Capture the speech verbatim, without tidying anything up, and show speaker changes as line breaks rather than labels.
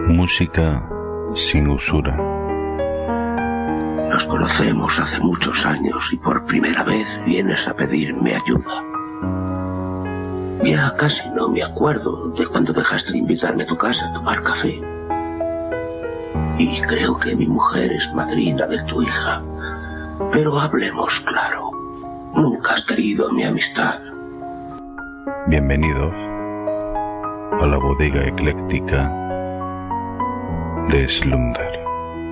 Música sin usura.
Nos conocemos hace muchos años y por primera vez vienes a pedirme ayuda. Ya casi no me acuerdo de cuando dejaste de invitarme a tu casa a tomar café. Y creo que mi mujer es madrina de tu hija. Pero hablemos claro. Nunca has querido mi amistad.
Bienvenidos a la bodega ecléctica de Slumber.